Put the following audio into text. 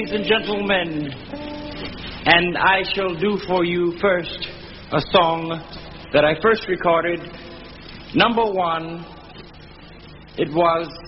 ladies and gentlemen, and I shall do for you first a song that I first recorded, number one. It was